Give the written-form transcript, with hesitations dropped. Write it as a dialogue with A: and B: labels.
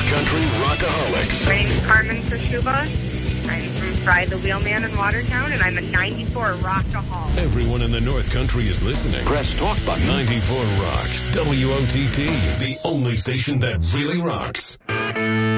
A: Country Rockaholics.
B: My name is Carmen Kashuba. I'm from Fry the Wheelman in Watertown, and I'm a 94 Rockaholic.
A: Everyone in the North Country is listening. Press talk button. 94 Rock. WOTT, the only station that really rocks.